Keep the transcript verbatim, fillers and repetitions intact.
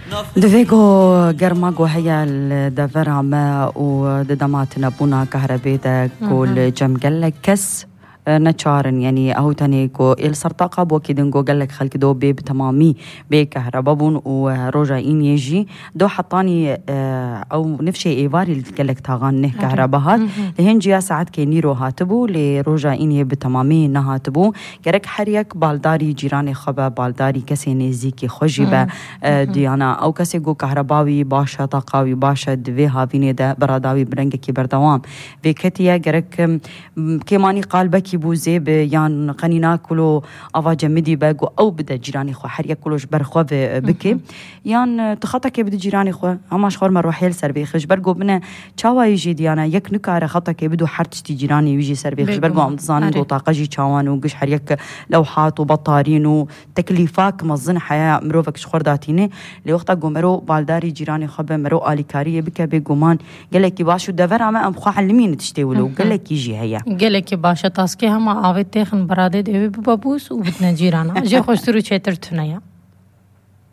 دفيقو قرماقو هيا الدفر عما وددماتنا بونا كهربيتا كل جم قلك كس نتشارن يعني أهو تانيكو السرطاقة بوكيدنجو قال لك خلك دو بي بتمامي بي كهربابون ورجعين يجي دو حطاني أو نفشي إيفاري اللي قال لك تاغان نه كهرباهات لهن جيا ساعات كينيرو هاتبو لرجعين يجي بتمامي نهاتبو كرك حريك بالداري جيراني خبا بالداري كسي نزيكي خجيبة ديانا أو كسي جو كهرباوي باشا طاقاوي باشا دفي هافيني دا براداوي برنجكي بردوام في كتيا كرك كيماني قالبكي بوزي بيان قنينا كلو أفا جمدي باقو أو بدا جيراني خو حريا كلوش برخوا بكي يان تخطك بدا جيراني خو هماش خور مروح يلسر بيخش برقو بنا چاوا يجي ديانا يك نكاره خطك بدو حرتشتي جيراني يجي سر بيخش برقو امتزانن دو طاقة جي چاوان وقش حريك لوحات وبطارين وتكليفاك مظن حياة مروفك شخور داتيني لوقتا قو مرو بالداري جيراني خو مرو آليكارية بكا بيقومان قالك باشو دفر عما ام خو علمين تشتي ولو قالك يجي هيا قالك باشا تاسكي هما آوه تيخن براده ديوه ببابوس و بتنا جيرانا جي خوش ترو چهتر تنايا